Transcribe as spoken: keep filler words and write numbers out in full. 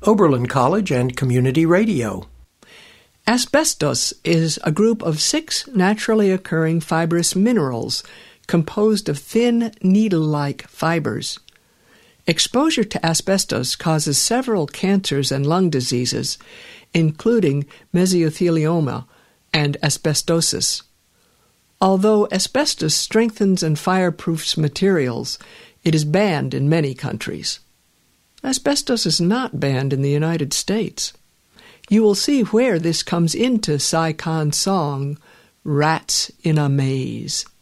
Oberlin College and Community Radio. Asbestos is a group of six naturally occurring fibrous minerals composed of thin, needle-like fibers. Exposure to asbestos causes several cancers and lung diseases, including mesothelioma and asbestosis. Although asbestos strengthens and fireproofs materials, it is banned in many countries. Asbestos is not banned in the United States. You will see where this comes into Sai Khan's song, Rats in a Maze.